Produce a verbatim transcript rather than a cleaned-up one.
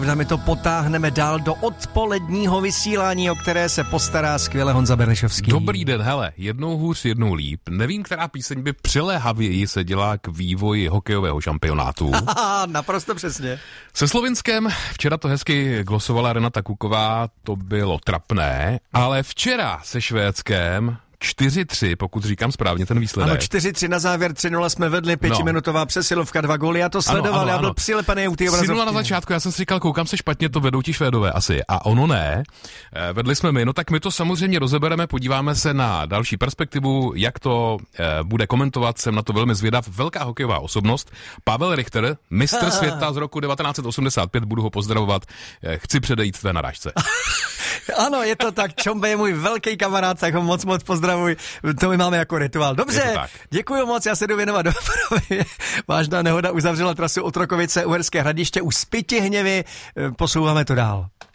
My to potáhneme dál do odpoledního vysílání, o které se postará skvěle Honza Bernešovský. Dobrý den, hele, jednou hůř, jednou líp. Nevím, která píseň by přiléhavěji se dělá k vývoji hokejového šampionátu. Naprosto přesně. Se Slovinskem včera to hezky glosovala Renata Kuková, to bylo trapné, ale včera se Švédskem čtyři tři, pokud říkám správně ten výsledek. Ano, čtyři tři na závěr, tři nula jsme vedli, pětiminutová no. přesilovka, dva góly, já to sledoval, ano, ano, já byl ano. přilepený u té obrazovky. tři nula na začátku, já jsem si říkal, koukám se špatně, to vedou ti Švédové asi. A ono ne, vedli jsme my, no tak my to samozřejmě rozebereme, podíváme se na další perspektivu, jak to eh, bude komentovat, jsem na to velmi zvědav. Velká hokejová osobnost, Pavel Richter, mistr světa z roku devatenáct set osmdesát pět, budu ho pozdravovat, eh, chci předejít tvé narážce. Ano, je to tak, Čombe je můj velký kamarád, tak ho moc moc pozdravuj, to my máme jako rituál. Dobře, děkuji moc, já se jdu věnovat dopravě. Vážná nehoda uzavřela trasu Otrokovice, Uherské Hradiště, už z Pětihněvy, posouváme to dál.